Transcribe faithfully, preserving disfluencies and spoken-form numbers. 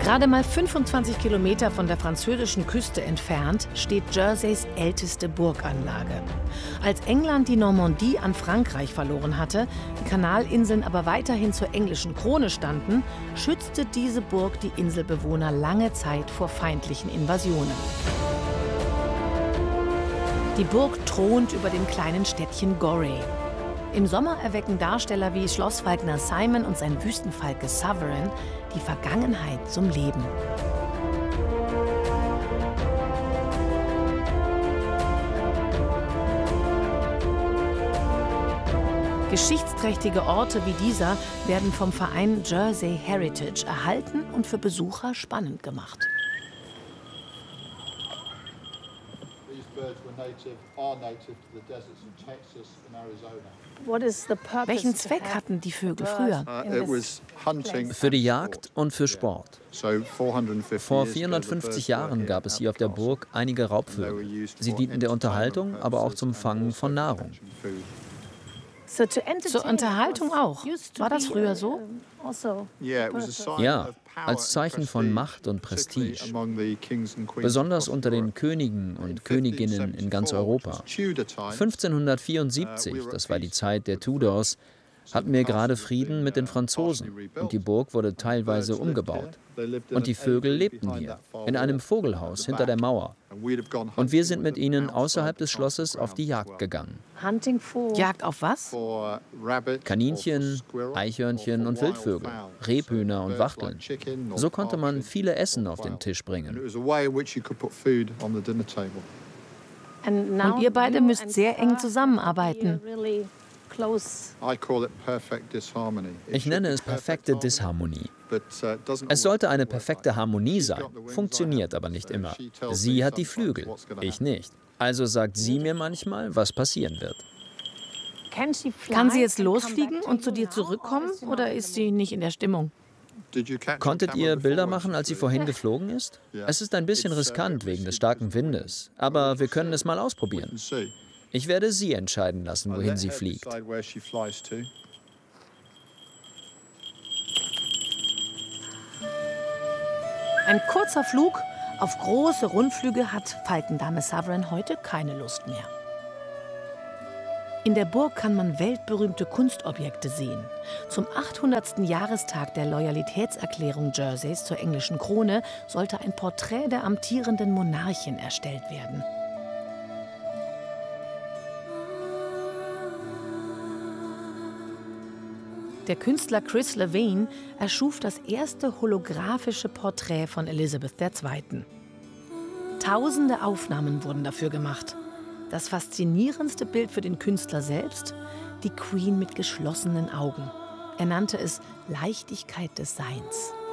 Gerade mal fünfundzwanzig Kilometer von der französischen Küste entfernt steht Jerseys älteste Burganlage. Als England die Normandie an Frankreich verloren hatte, die Kanalinseln aber weiterhin zur englischen Krone standen, schützte diese Burg die Inselbewohner lange Zeit vor feindlichen Invasionen. Die Burg thront über dem kleinen Städtchen Gorey. Im Sommer erwecken Darsteller wie Schlossfalkner Simon und sein Wüstenfalke Sovereign die Vergangenheit zum Leben. Geschichtsträchtige Orte wie dieser werden vom Verein Jersey Heritage erhalten und für Besucher spannend gemacht. Welchen Zweck hatten die Vögel früher? Für die Jagd und für Sport. Vor vierhundertfünfzig Jahren gab es hier auf der Burg einige Raubvögel. Sie dienten der Unterhaltung, aber auch zum Fangen von Nahrung. Zur Unterhaltung auch. War das früher so? Ja, als Zeichen von Macht und Prestige. Besonders unter den Königen und Königinnen in ganz Europa. fünfzehnhundertvierundsiebzig, das war die Zeit der Tudors, hatten wir gerade Frieden mit den Franzosen und die Burg wurde teilweise umgebaut. Und die Vögel lebten hier, in einem Vogelhaus hinter der Mauer. Und wir sind mit ihnen außerhalb des Schlosses auf die Jagd gegangen. Jagd auf was? Kaninchen, Eichhörnchen und Wildvögel, Rebhühner und Wachteln. So konnte man viele Essen auf den Tisch bringen. Und ihr beide müsst sehr eng zusammenarbeiten. Ich nenne es perfekte Disharmonie. Es sollte eine perfekte Harmonie sein, funktioniert aber nicht immer. Sie hat die Flügel, ich nicht. Also sagt sie mir manchmal, was passieren wird. Kann sie jetzt losfliegen und zu dir zurückkommen oder ist sie nicht in der Stimmung? Konntet ihr Bilder machen, als sie vorhin geflogen ist? Es ist ein bisschen riskant wegen des starken Windes, aber wir können es mal ausprobieren. Ich werde sie entscheiden lassen, wohin sie fliegt. Ein kurzer Flug auf große Rundflüge hat Falkendame Sovereign heute keine Lust mehr. In der Burg kann man weltberühmte Kunstobjekte sehen. Zum achthundertsten Jahrestag der Loyalitätserklärung Jerseys zur englischen Krone sollte ein Porträt der amtierenden Monarchin erstellt werden. Der Künstler Chris Levane erschuf das erste holographische Porträt von Elisabeth der Zweiten. Tausende Aufnahmen wurden dafür gemacht. Das faszinierendste Bild für den Künstler selbst, die Queen mit geschlossenen Augen. Er nannte es Leichtigkeit des Seins.